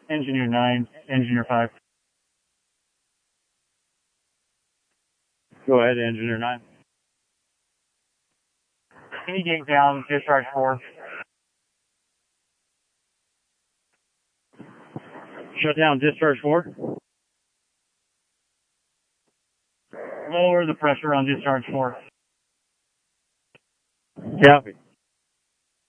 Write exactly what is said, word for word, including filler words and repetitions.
Engineer nine, Engineer five. Go ahead, Engineer nine. Any gate down, discharge four. Shut down, discharge four. Lower the pressure on discharge four. Copy.